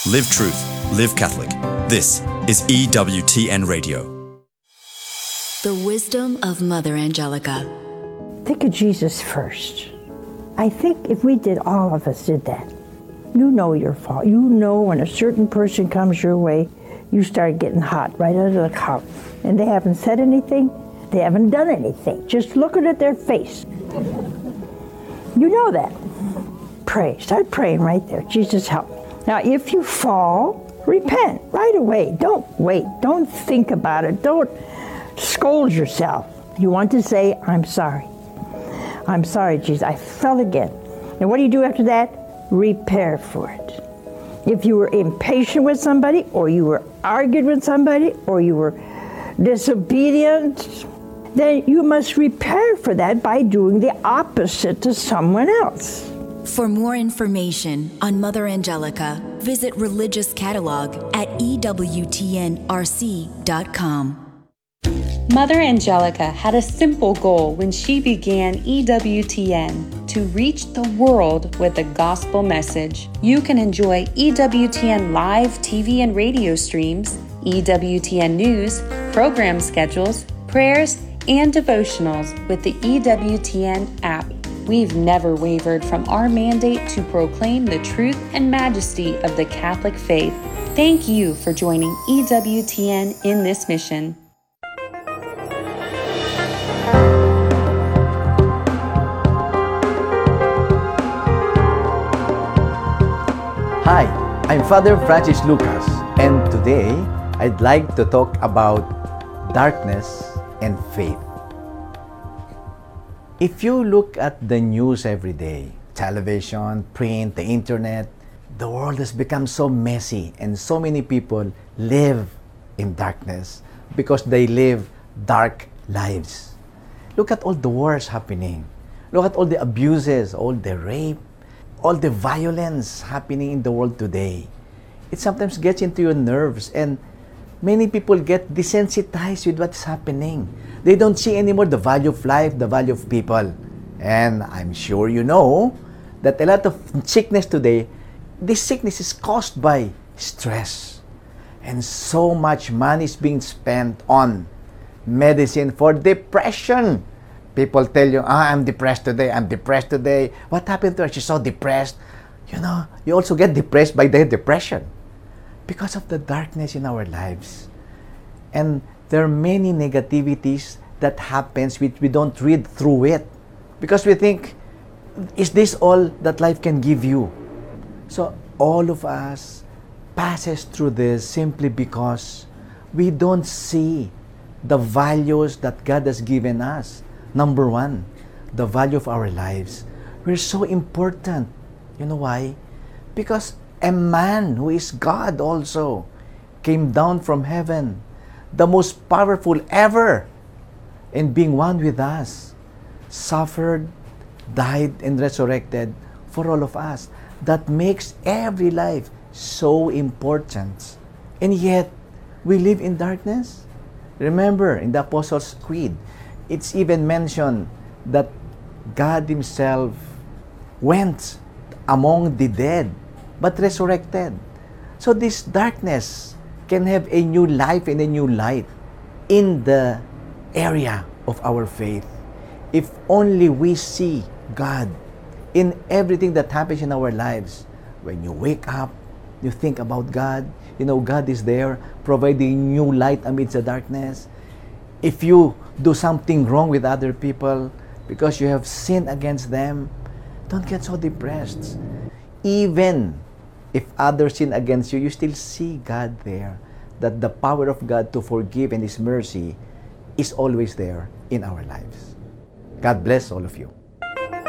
Live truth, live Catholic. This is EWTN Radio. The wisdom of Mother Angelica. Think of Jesus first. I think if we did, all of us did that. You know your fault. You know when a certain person comes your way, you start getting hot right out of the collar. And they haven't said anything. They haven't done anything. Just looking at their face. You know that. Pray. Start praying right there. Jesus, help me. Now, if you fall, repent right away. Don't wait. Don't think about it. Don't scold yourself. You want to say, I'm sorry. I'm sorry, Jesus. I fell again. And what do you do after that? Repair for it. If you were impatient with somebody, or you were argued with somebody, or you were disobedient, then you must repair for that by doing the opposite to someone else. For more information on Mother Angelica, visit Religious Catalog at EWTNRC.com. Mother Angelica had a simple goal when she began EWTN: to reach the world with the gospel message. You can enjoy EWTN live TV and radio streams, EWTN news, program schedules, prayers, and devotionals with the EWTN app. We've never wavered from our mandate to proclaim the truth and majesty of the Catholic faith. Thank you for joining EWTN in this mission. Hi, I'm Father Francis Lucas, and today I'd like to talk about darkness and faith. If you look at the news every day, television, print, the internet, the world has become so messy and so many people live in darkness because they live dark lives. Look at all the wars happening. Look at all the abuses, all the rape, all the violence happening in the world today. It sometimes gets into your nerves, and many people get desensitized with what's happening. They don't see anymore the value of life, the value of people. And I'm sure you know that a lot of sickness today, this sickness is caused by stress. And so much money is being spent on medicine for depression. People tell you, I'm depressed today, I'm depressed today. What happened to her? She's so depressed. You know, you also get depressed by their depression because of the darkness in our lives. And there are many negativities that happens which we don't read through it because we think, is this all that life can give you? So all of us passes through this simply because we don't see the values that God has given us. Number one, the value of our lives. We're so important. You know why? Because a man who is God also came down from heaven, the most powerful ever, in being one with us, suffered, died, and resurrected for all of us. That makes every life so important. And yet, we live in darkness. Remember, in the Apostles' Creed, it's even mentioned that God Himself went among the dead, but resurrected. So this darkness can have a new life and a new light in the area of our faith. If only we see God in everything that happens in our lives. When you wake up, you think about God. You know, God is there providing new light amidst the darkness. If you do something wrong with other people because you have sinned against them, don't get so depressed. Even if others sin against you, you still see God there. That the power of God to forgive and His mercy is always there in our lives. God bless all of you.